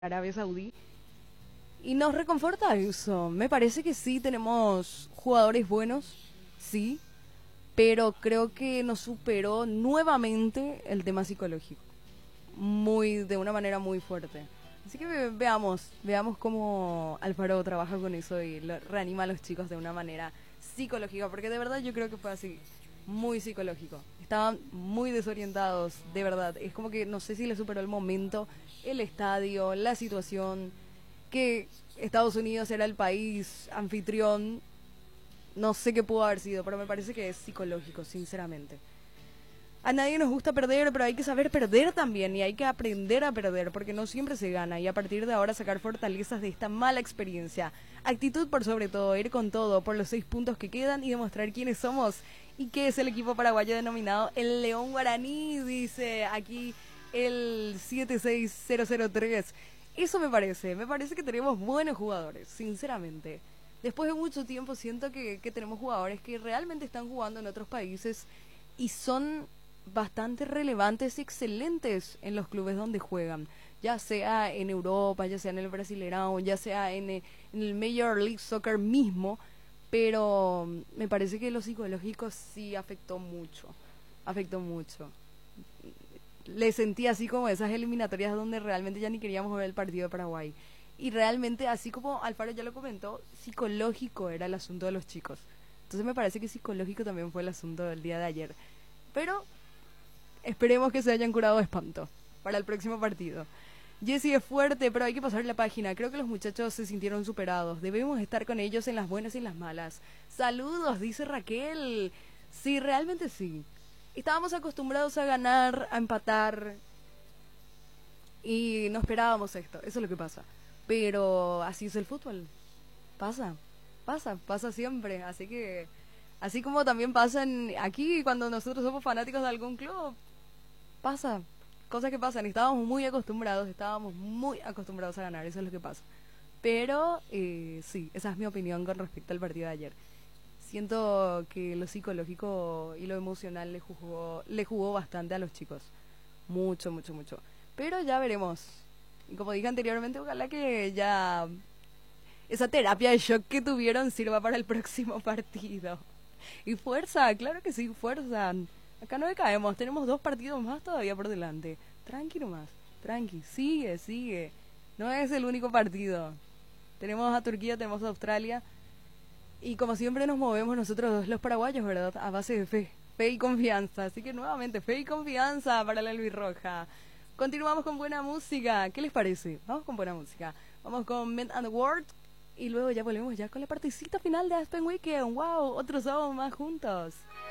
Arabia Saudí. Y nos reconforta eso. Me parece que sí tenemos jugadores buenos, sí, pero creo que nos superó nuevamente el tema psicológico, de una manera muy fuerte. Así que veamos cómo Alfaro trabaja con eso y reanima a los chicos de una manera psicológica, porque de verdad yo creo que fue así, muy psicológico. Estaban muy desorientados, de verdad. Es como que no sé si les superó el momento, el estadio, la situación, que Estados Unidos era el país anfitrión. No sé qué pudo haber sido, pero me parece que es psicológico, sinceramente. A nadie nos gusta perder, pero hay que saber perder también y hay que aprender a perder porque no siempre se gana y a partir de ahora sacar fortalezas de esta mala experiencia. Actitud por sobre todo, ir con todo por los 6 puntos que quedan y demostrar quiénes somos y qué es el equipo paraguayo denominado el León Guaraní, dice aquí el 76003. Eso me parece que tenemos buenos jugadores, sinceramente. Después de mucho tiempo siento que tenemos jugadores que realmente están jugando en otros países y son bastante relevantes y excelentes en los clubes donde juegan, ya sea en Europa, ya sea en el Brasileirão, ya sea en el Major League Soccer mismo, pero me parece que lo psicológico sí afectó mucho. Le sentí así como esas eliminatorias donde realmente ya ni queríamos ver el partido de Paraguay. Y realmente, así como Alfaro ya lo comentó, psicológico era el asunto de los chicos. Entonces me parece que psicológico también fue el asunto del día de ayer. Pero esperemos que se hayan curado de espanto para el próximo partido. Jessy es fuerte, pero hay que pasar la página. Creo que los muchachos se sintieron superados. Debemos estar con ellos en las buenas y en las malas. Saludos, dice Raquel. Sí, realmente sí. Estábamos acostumbrados a ganar, a empatar y no esperábamos esto. Eso es lo que pasa. Pero así es el fútbol. Pasa, pasa siempre. Así que, así como también pasa aquí cuando nosotros somos fanáticos de algún club, pasa, cosas que pasan. Estábamos muy acostumbrados a ganar, eso es lo que pasa. Pero sí, esa es mi opinión con respecto al partido de ayer. Siento que lo psicológico y lo emocional le jugó bastante a los chicos. Mucho, mucho, mucho. Pero ya veremos. Y como dije anteriormente, ojalá que ya esa terapia de shock que tuvieron sirva para el próximo partido. Y fuerza, claro que sí, fuerza. Acá no decaemos, tenemos 2 partidos más todavía por delante. Tranqui nomás, tranqui, sigue. No es el único partido. Tenemos a Turquía, tenemos a Australia. Y como siempre nos movemos nosotros los paraguayos, ¿verdad? A base de fe y confianza. Así que nuevamente, fe y confianza para la albirroja. Continuamos con buena música. ¿Qué les parece? Vamos con buena música. Vamos con Men and the World. Y luego ya volvemos ya con la partecita final de Aspen Weekend. ¡Wow! Otros sábados más juntos.